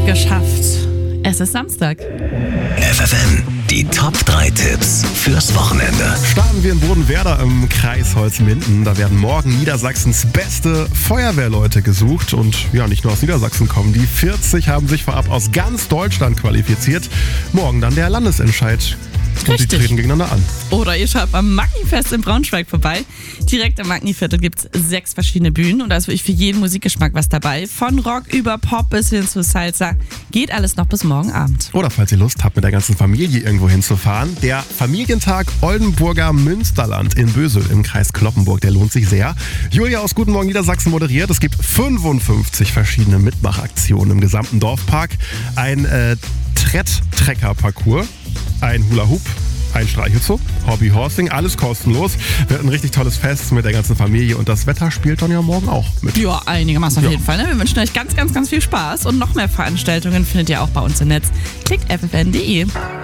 geschafft. Es ist Samstag. FFN, die Top 3 Tipps fürs Wochenende. Starten wir in Bodenwerder im Kreis Holzminden. Da werden morgen Niedersachsens beste Feuerwehrleute gesucht. Und ja, nicht nur aus Niedersachsen kommen. Die 40 haben sich vorab aus ganz Deutschland qualifiziert. Morgen dann der Landesentscheid. Und Richtig. die treten gegeneinander an. Oder ihr schaut am Magnifest in Braunschweig vorbei. Direkt am Magniviertel gibt es 6 verschiedene Bühnen und da ist wirklich für jeden Musikgeschmack was dabei. Von Rock über Pop bis hin zu Salsa. Geht alles noch bis morgen Abend. Oder falls ihr Lust habt, mit der ganzen Familie irgendwo hinzufahren, der Familientag Oldenburger Münsterland in Bösel im Kreis Cloppenburg, der lohnt sich sehr. Julia aus Guten Morgen Niedersachsen moderiert. Es gibt 55 verschiedene Mitmachaktionen im gesamten Dorfpark. Ein Trecker-Parcours, ein Hula-Hoop, ein Streichelzug, Hobby-Horsing, alles kostenlos. Wird ein richtig tolles Fest mit der ganzen Familie und das Wetter spielt dann ja morgen auch mit. Ja, einigermaßen auf jeden Fall. Ne? Wir wünschen euch ganz, ganz, ganz viel Spaß und noch mehr Veranstaltungen findet ihr auch bei uns im Netz. Klickt ffn.de.